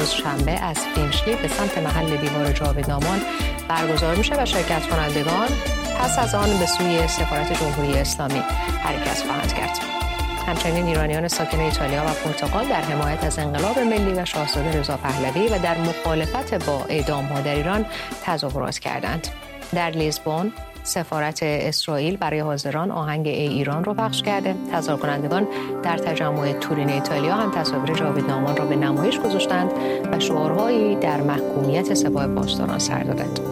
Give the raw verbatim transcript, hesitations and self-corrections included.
روز شنبه از فینچلی به سمت محل دیوار جاودانمان برگزار میشه و شرکت کنندگان پس از آن به سوی سفارت جمهوری اسلامی حرکت خواهند کرد. همچنین ایرانیان ساکن ایتالیا و پرتغال در حمایت از انقلاب ملی و شاهزاده رضا پهلوی و در مخالفت با اعدام‌ها در ایران تظاهرات کردند. در لیزبون سفارت اسرائیل برای حاضران آهنگ ای ایران رو پخش کرده. تظاهر کنندگان در تجمع تورین ایتالیا هم تصاویر جاودانمان را به نمایش گذاشتند و شعارهایی در محکومیت سپاه پاسداران سر دادند.